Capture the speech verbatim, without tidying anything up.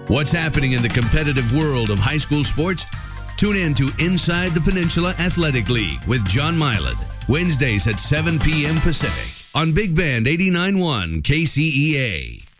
What's happening in the competitive world of high school sports? Tune in to Inside the Peninsula Athletic League with John Milan, Wednesdays at seven p.m. Pacific on Big Band eighty-nine point one K C E A.